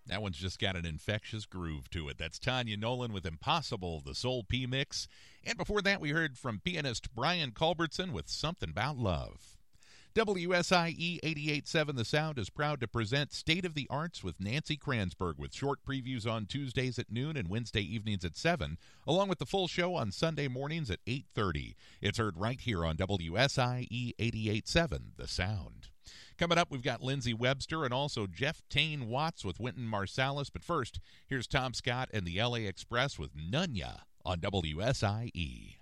That one's just got an infectious groove to it. That's Tanya Nolan with Impossible, the Soul P Mix. And before that, we heard from pianist Brian Culbertson with Something About Love. WSIE 88.7 The Sound is proud to present State of the Arts with Nancy Kransberg with short previews on Tuesdays at noon and Wednesday evenings at 7, along with the full show on Sunday mornings at 8:30. It's heard right here on WSIE 88.7 The Sound. Coming up, we've got Lindsey Webster and also Jeff Tane Watts with Wynton Marsalis. But first, here's Tom Scott and the LA Express with Nunya on WSIE.